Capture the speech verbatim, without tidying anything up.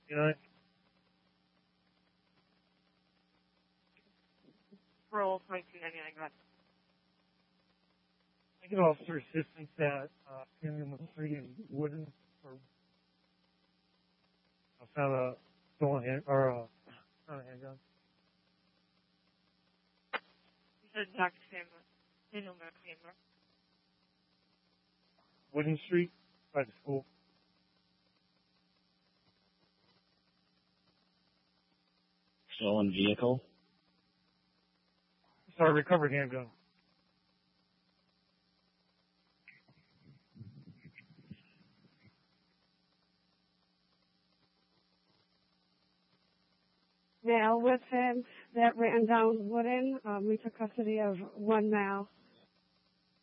You know, Roll twenty-two ninety-nine. Go ahead. I get officer assistance at uh, Premium Street in Wooden, or I found a stolen hand, or uh, found a handgun. You said Doctor Sam, Daniel Merrick. Wooden Street by the school. Stolen vehicle. Sorry, recovered handgun. Male with him that ran down Wooden. Um, we took custody of one male